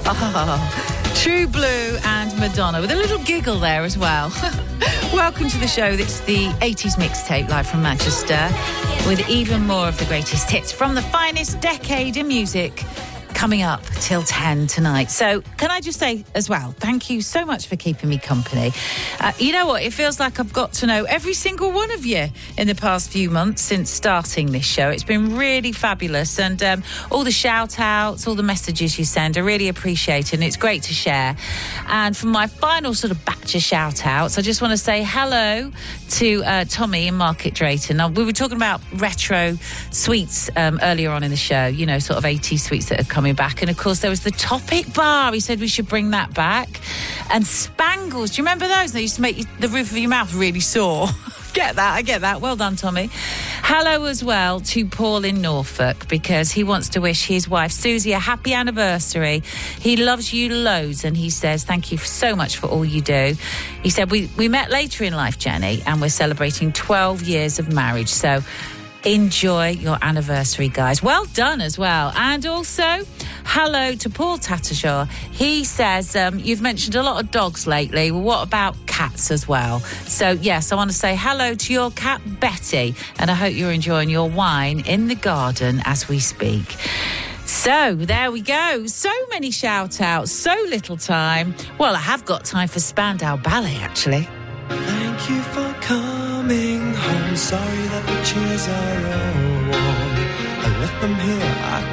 Oh, True Blue and Madonna with a little giggle there as well. Welcome to the show. It's the 80s mixtape live from Manchester with even more of the greatest hits from the finest decade in music coming up till 10 tonight. So can I just say as well, thank you so much for keeping me company. You know what? It feels like I've got to know every single one of you in the past few months since starting this show. It's been really fabulous. And all the shout outs, all the messages you send, I really appreciate it. And it's great to share. And for my final sort of batch of shout outs, I just want to say hello to Tommy in Market Drayton. Now, we were talking about retro sweets earlier on in the show, you know, sort of 80s sweets that are coming back. And of course there was the Topic Bar. He said we should bring that back. And Spangles, do you remember those? They used to make the roof of your mouth really sore. I get that. Well done, Tommy. Hello as well to Paul in Norfolk, because he wants to wish his wife Susie a happy anniversary. He loves you loads, and he says thank you so much for all you do. He said we met later in life, Jenny, and we're celebrating 12 years of marriage. So enjoy your anniversary, guys. Well done as well. And also, hello to Paul Tattershaw. He says, you've mentioned a lot of dogs lately. Well, what about cats as well? So, yes, I want to say hello to your cat, Betty. And I hope you're enjoying your wine in the garden as we speak. So, there we go. So many shout-outs, so little time. Well, I have got time for Spandau Ballet, actually. Thank you for coming home. Sorry that the chairs are all warm. I left them here, I